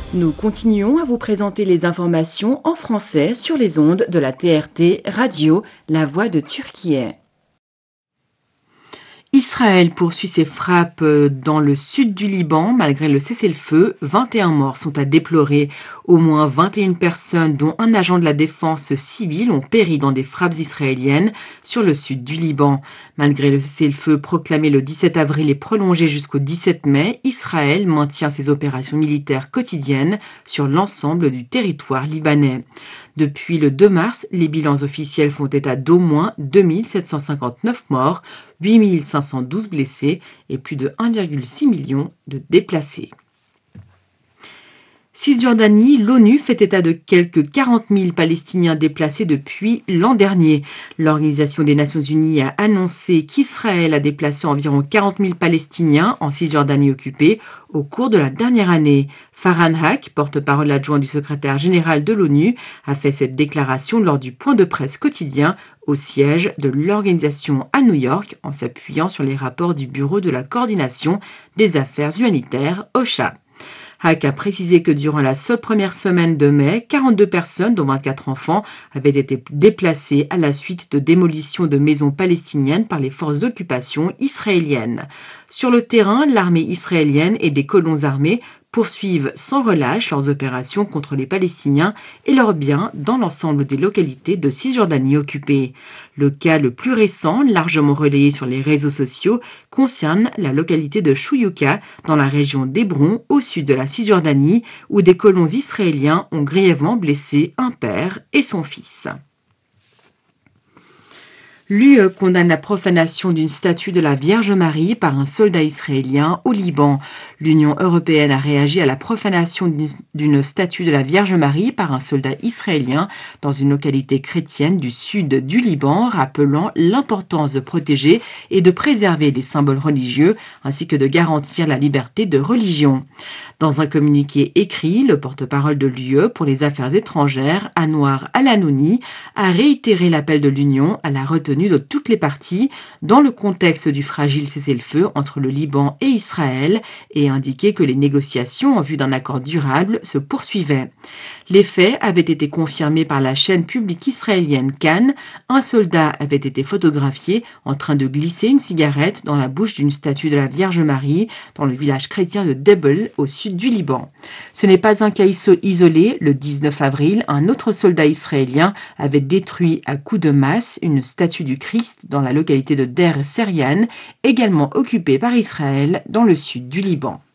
Nous continuons à vous présenter les informations en français sur les ondes de la TRT Radio, La Voix de Turquie. Israël poursuit ses frappes dans le sud du Liban malgré le cessez-le-feu. 21 morts sont à déplorer. Au moins 21 personnes, dont un agent de la défense civile, ont péri dans des frappes israéliennes sur le sud du Liban. Malgré le cessez-le-feu proclamé le 17 avril et prolongé jusqu'au 17 mai, Israël maintient ses opérations militaires quotidiennes sur l'ensemble du territoire libanais. Depuis le 2 mars, les bilans officiels font état d'au moins 2759 morts, 8512 blessés et plus de 1,6 million de déplacés. Cisjordanie, l'ONU fait état de quelques 40 000 Palestiniens déplacés depuis l'an dernier. L'Organisation des Nations Unies a annoncé qu'Israël a déplacé environ 40 000 Palestiniens en Cisjordanie occupée au cours de la dernière année. Farhan Haq, porte-parole adjoint du secrétaire général de l'ONU, a fait cette déclaration lors du point de presse quotidien au siège de l'organisation à New York en s'appuyant sur les rapports du Bureau de la coordination des affaires humanitaires OCHA. Haq a précisé que durant la seule première semaine de mai, 42 personnes, dont 24 enfants, avaient été déplacées à la suite de démolitions de maisons palestiniennes par les forces d'occupation israéliennes. Sur le terrain, l'armée israélienne et des colons armés poursuivent sans relâche leurs opérations contre les Palestiniens et leurs biens dans l'ensemble des localités de Cisjordanie occupée. Le cas le plus récent, largement relayé sur les réseaux sociaux, concerne la localité de Chouyouka, dans la région d'Hébron, au sud de la Cisjordanie, où des colons israéliens ont grièvement blessé un père et son fils. L'UE condamne la profanation d'une statue de la Vierge Marie par un soldat israélien au Liban. L'Union européenne a réagi à la profanation d'une statue de la Vierge Marie par un soldat israélien dans une localité chrétienne du sud du Liban, rappelant l'importance de protéger et de préserver des symboles religieux ainsi que de garantir la liberté de religion. Dans un communiqué écrit, le porte-parole de l'UE pour les affaires étrangères, Anouar Al-Anouni, a réitéré l'appel de l'Union à la retenue de toutes les parties dans le contexte du fragile cessez-le-feu entre le Liban et Israël et indiqué que les négociations en vue d'un accord durable se poursuivaient. Les faits avaient été confirmés par la chaîne publique israélienne Cannes. Un soldat avait été photographié en train de glisser une cigarette dans la bouche d'une statue de la Vierge Marie dans le village chrétien de Debel au sud du Liban. Ce n'est pas un cas isolé. Le 19 avril, un autre soldat israélien avait détruit à coups de masse une statue du Christ dans la localité de Der Serian, également occupée par Israël dans le sud du Liban.